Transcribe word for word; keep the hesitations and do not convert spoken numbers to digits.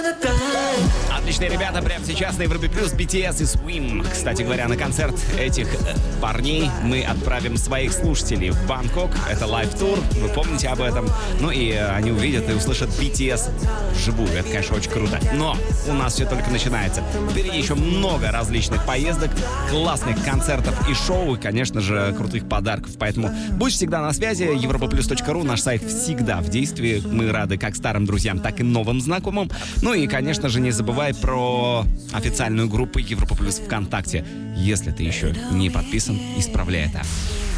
Отличные ребята прямо сейчас на Европе Плюс, би ти эс и Swim. Кстати говоря, на концерт этих э, парней мы отправим своих слушателей в Бангкок. Это лайв-тур, вы помните об этом. Ну и э, они увидят и услышат би ти эс вживую. Это, конечно, очень круто. Но у нас все только начинается. Впереди еще много различных поездок, классных концертов и шоу, и, конечно же, крутых подарков. Поэтому будь всегда на связи. европа плюс точка ру, наш сайт всегда в действии. Мы рады как старым друзьям, так и новым знакомым. Ну и, конечно же, не забывай про официальную группу Европа Плюс ВКонтакте. Если ты еще не подписан, исправляй это.